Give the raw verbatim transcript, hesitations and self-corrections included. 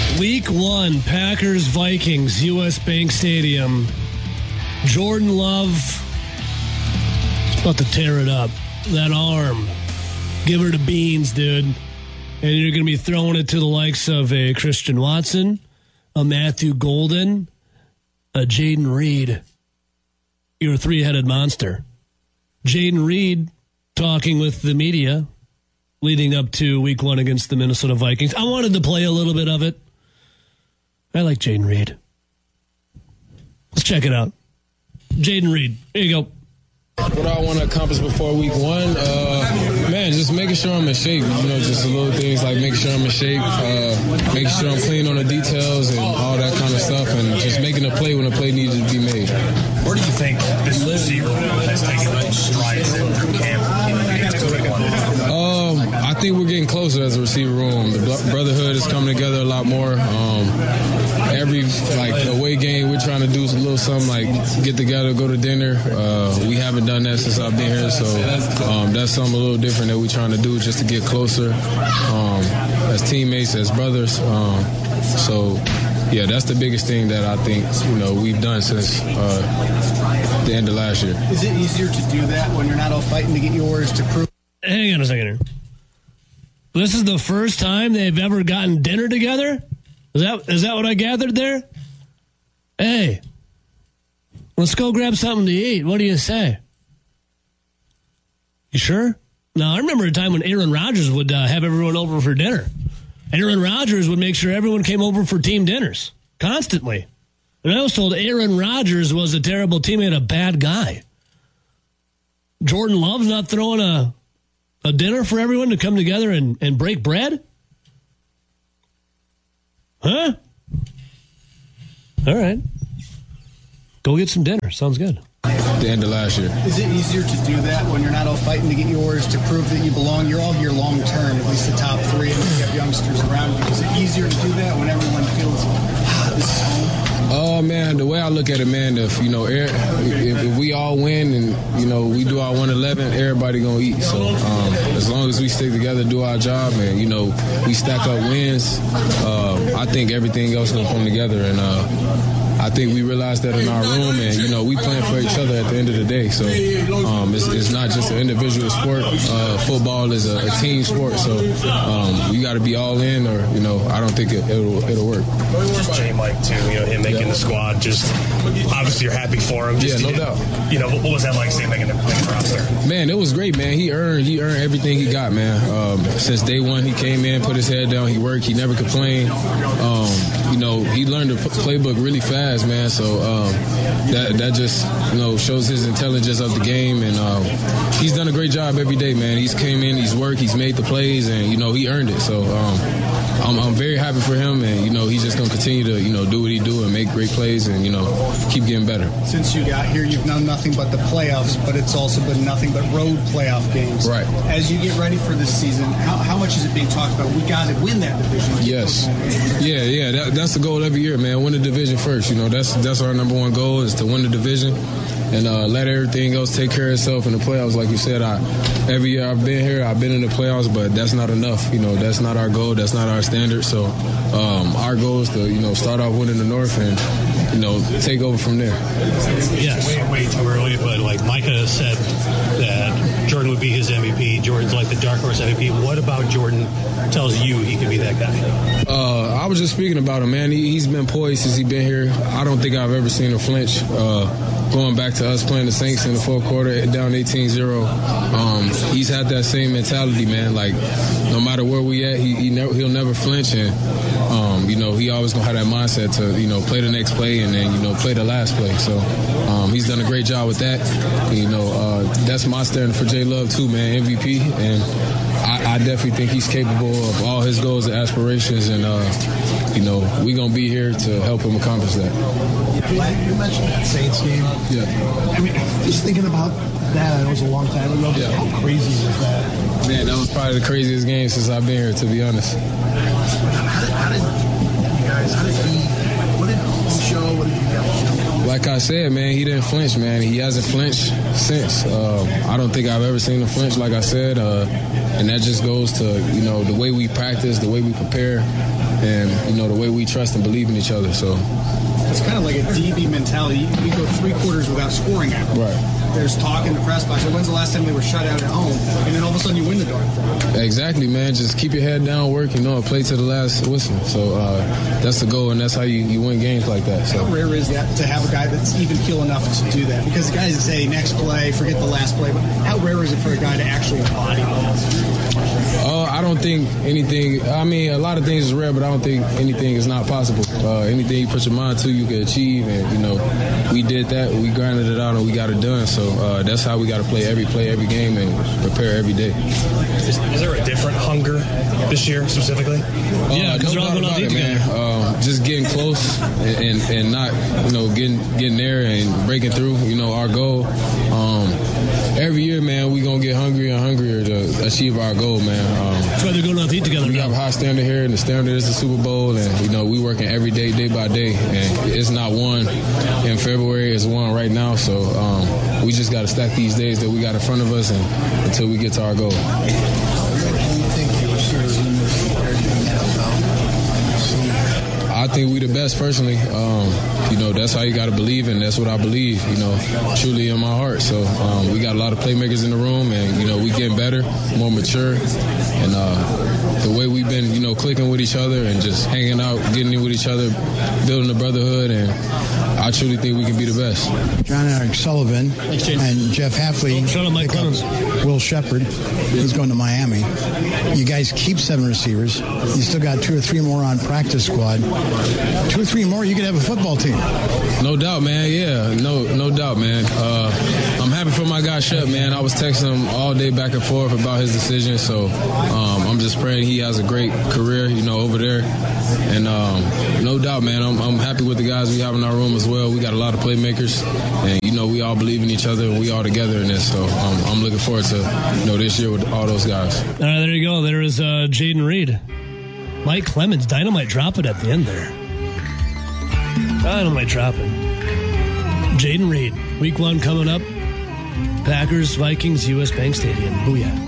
Week one, Packers Vikings, U S Bank Stadium. Jordan Love is about to tear it up. That arm. Give her the beans, dude. And you're going to be throwing it to the likes of a Christian Watson, a Matthew Golden, a Jaden Reed. You're a three-headed monster. Jaden Reed talking with the media leading up to week one against the Minnesota Vikings. I wanted to play a little bit of it. I like Jaden Reed. Let's check it out. Jaden Reed. Here you go. What I want to accomplish before week one, uh, man, just making sure I'm in shape. You know, just the little things like making sure I'm in shape, uh, making sure I'm clean on the details and all that kind of stuff, and just making a play when a play needs to be made. Where do you think this receiver has taken most strides in through camp? Um, I think we're getting closer as a receiver room. The brotherhood is coming together a lot more. Um, every like away game, we're trying to do a little something like get together, go to dinner. Uh, we haven't done that since I've been here, so um, that's something a little different that we're trying to do just to get closer um, as teammates, as brothers. Um, so, yeah, that's the biggest thing that I think you know we've done since uh, the end of last year. Is it easier to do that when you're not all fighting to get yours to prove? Hang on a second here. This is the first time they've ever gotten dinner together? Is that is that what I gathered there? Hey, let's go grab something to eat. What do you say? You sure? Now, I remember a time when Aaron Rodgers would uh, have everyone over for dinner. Aaron Rodgers would make sure everyone came over for team dinners constantly. And I was told Aaron Rodgers was a terrible teammate, a bad guy. Jordan Love's not throwing a, a dinner for everyone to come together and, and break bread? Huh? All right. Go get some dinner. Sounds good. The end of last year. Is it easier to do that when you're not all fighting to get yours to prove that you belong? You're all here long term, at least the top three, and you have youngsters around you. Is it easier to do that when everyone feels, ah, this is home? Oh, man, the way I look at it, man, if, you know, if, if we all win and, you know, we do our one eleven, everybody going to eat. So um, as long as we stick together, do our job, and, you know, we stack up wins, uh, I think everything else going to come together. And, uh, I think we realized that in our room, and, you know, we playing for each other at the end of the day. So um, it's, it's not just an individual sport. Uh, football is a, a team sport. So um, you got to be all in, or, you know, I don't think it, it'll, it'll work. Just J. Mike, too, you know, him making yeah. the squad. Just obviously you're happy for him. Just, yeah, no you, doubt. You know, what was that like seeing making the roster? Man, it was great, man. He earned he earned everything he got, man. Um, since day one, he came in, put his head down, he worked, he never complained. Um, you know, he learned the playbook really fast, man. So um, that that just you know shows his intelligence of the game, and um, he's done a great job every day, man. He's came in, he's worked, he's made the plays, and you know he earned it. So um, I'm, I'm very happy for him, and you know he's just gonna continue to you know do what he do and make great plays, and you know keep getting better. Since you got here, you've done nothing but the playoffs, but it's also been nothing but road playoff games. Right. As you get ready for this season, how, how much is it being talked about? We got to win that division. Yes. Yeah, yeah. That, that's the goal every year, man. Win the division first. You know, that's that's our number one goal is to win the division and uh, let everything else take care of itself in the playoffs. Like you said, I every year I've been here, I've been in the playoffs, but that's not enough. You know, that's not our goal. That's not our standard. So um, our goal is to you know start off winning the North and you know take over from there. Yes. Way, way too early, but like Micah said that Jordan would be his M V P. Jordan's like the dark horse M V P. What about Jordan tells you he could be that guy? Uh, I was just speaking about him, man. He, he's been poised since he's been here. I don't think I've ever seen him flinch. Uh, going back to us playing the Saints in the fourth quarter, down eighteen zero, um, he's had that same mentality, man. Like, no matter where we at, he, he never, he'll never flinch. And, um, you know, he always going to have that mindset to, you know, play the next play and then, you know, play the last play. So um, he's done a great job with that. You know, uh, that's my standard for J. Love, too, man, M V P. And I, I definitely think he's capable of all his goals and aspirations, and uh, you know we're gonna be here to help him accomplish that. You mentioned that Saints game. Yeah. I mean, just thinking about that, I know it was a long time ago. But yeah. How crazy was that? Man, that was probably the craziest game since I've been here, to be honest. How did, how did you guys? How did he? What did he show? What did you guys show? Like I said, man, he didn't flinch, man. He hasn't flinched since. Uh, I don't think I've ever seen him flinch, like I said. Uh, and that just goes to, you know, the way we practice, the way we prepare. and, you know, the way we trust and believe in each other. So it's kind of like a D B mentality. We go three quarters without scoring at them. Right. There's talk in the press box. When's the last time they were shut out at home? And then all of a sudden you win the dark. Exactly, man. Just keep your head down, work, you know, and play to the last whistle. So uh, that's the goal, and that's how you, you win games like that. So how rare is that to have a guy that's even keel enough to do that? Because the guys that say next play, forget the last play, but how rare is it for a guy to actually embody that? Uh, I don't think anything, I mean, a lot of things is rare, but I don't think anything is not possible. Uh, anything you put your mind to, you can achieve, and, you know, we did that, we grinded it out, and we got it done. So uh, that's how we got to play every play, every game, and prepare every day. Is, is there a different hunger this year specifically? Uh, yeah, because no you're all going about out it, man. Uh, just getting close and, and, and not, you know, getting getting there and breaking through. You know, our goal. Um, every year, man, we gonna get hungrier and hungrier to achieve our goal, man. Um, That's why they're going out to eat together. we now. have a high standard here, and the standard is the Super Bowl, and you know we working every day, day by day, and it's not one in February, it's one right now. So um, we just got to stack these days that we got in front of us, and until we get to our goal. I think we the best personally. Um, you know, that's how you got to believe, and that's what I believe, you know, truly in my heart. So um, we got a lot of playmakers in the room, and, you know, we getting better, more mature. And uh, the way we've been, you know, clicking with each other and just hanging out, getting in with each other, building a brotherhood, and I truly think we can be the best. John Eric Sullivan and Jeff Halfley. Oh, shout out Mike Clemens. Will Shepard. He's going to Miami. You guys keep seven receivers. You still got two or three more on practice squad. Two or three more, you could have a football team. No doubt, man. Yeah, no no doubt, man. Uh, I'm happy for my guy, Shep, man. I was texting him all day back and forth about his decision, so um, I'm just praying he has a great career, you know, over there. And um, no doubt, man, I'm, I'm happy with the guys we have in our room as well. We got a lot of playmakers, and, you know, we all believe in each other, and we all together in this. So um, I'm looking forward to, you know, this year with all those guys. All right, there you go. There is uh, Jaden Reed. Mike Clemens, dynamite drop it at the end there. Dynamite dropping. Jaden Reed, week one coming up. Packers, Vikings, U S Bank Stadium. Booyah.